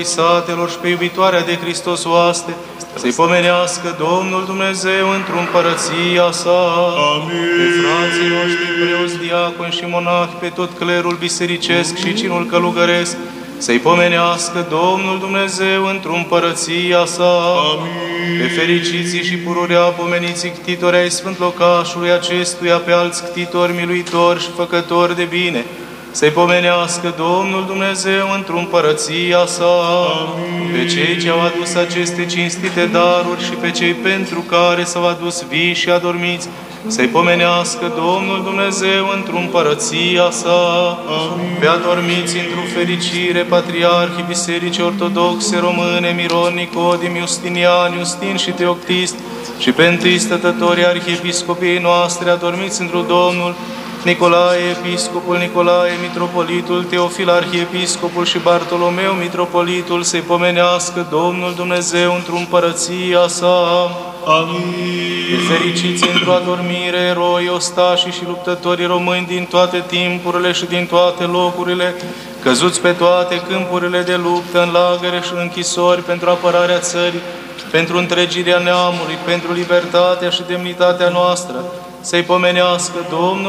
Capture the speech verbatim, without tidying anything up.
satelor și pe iubitoarea de Hristos oaste, să-i pomenească Domnul Dumnezeu într-o împărăția sa. Amin. Pe frații noștri preoți, diaconi și monahi, pe tot clerul bisericesc și cinul călugăresc, să-i pomenească Domnul Dumnezeu într-o împărăția sa. Amin. Pe fericiții și pururea pomeniții ctitori ai sfânt locașului acestuia, pe alți ctitori miluitori și făcători de bine, să-i pomenească Domnul Dumnezeu într-o împărăția sa. Amin. Pe cei ce au adus aceste cinstite daruri și pe cei pentru care s-au adus vii și adormiți, să-i pomenească Domnul Dumnezeu într-o împărăția sa. Amin. Pe adormiți într-o fericire, patriarhii Bisericii Ortodoxe Române, Miron, Nicodim, Justinian, Justin și Teoctist, și pe întâi stătătorii arhiepiscopiei noastre, adormiți într-o Domnul, Nicolae, episcopul, Nicolae, mitropolitul, Teofil, arhiepiscopul și Bartolomeu, mitropolitul, să-i pomenească Domnul Dumnezeu într-o împărăția sa. Amin. Fericiți într-o adormire, eroi, ostașii și luptătorii români din toate timpurile și din toate locurile, căzuți pe toate câmpurile de luptă, în lagăre și în închisori, pentru apărarea țării, pentru întregirea neamului, pentru libertatea și demnitatea noastră, să-i pomenească Domnul